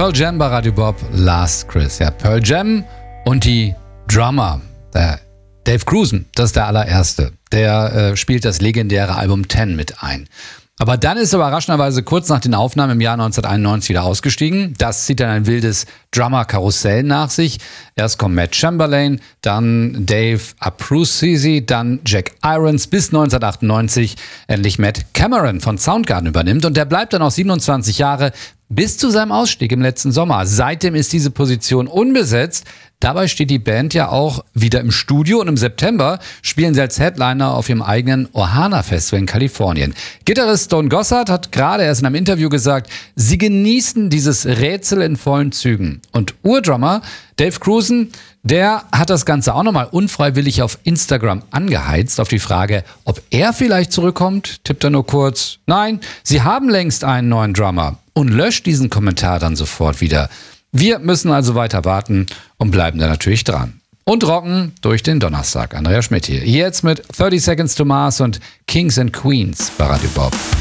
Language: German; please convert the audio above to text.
Pearl Jam bei Radio Bob, Last Chris. Ja, Pearl Jam und die Drummer. Der Dave Grusin, das ist der allererste. Der spielt das legendäre Album 10 mit ein. Aber dann ist er überraschenderweise kurz nach den Aufnahmen im Jahr 1991 wieder ausgestiegen. Das zieht dann ein wildes Drummer-Karussell nach sich. Erst kommt Matt Chamberlain, dann Dave Abruzzese, dann Jack Irons, bis 1998 endlich Matt Cameron von Soundgarden übernimmt. Und der bleibt dann auch 27 Jahre bis zu seinem Ausstieg im letzten Sommer. Seitdem ist diese Position unbesetzt. Dabei steht die Band ja auch wieder im Studio und im September spielen sie als Headliner auf ihrem eigenen Ohana Festival in Kalifornien. Gitarrist Stone Gossard hat gerade erst in einem Interview gesagt, sie genießen dieses Rätsel in vollen Zügen. Und Urdrummer Dave Grusin, der hat das Ganze auch nochmal unfreiwillig auf Instagram angeheizt. Auf die Frage, ob er vielleicht zurückkommt, tippt er nur kurz, nein, sie haben längst einen neuen Drummer, und löscht diesen Kommentar dann sofort wieder. Wir müssen also weiter warten und bleiben da natürlich dran. Und rocken durch den Donnerstag. Andrea Schmidt hier. Jetzt mit 30 Seconds to Mars und Kings and Queens bei Radio Bob.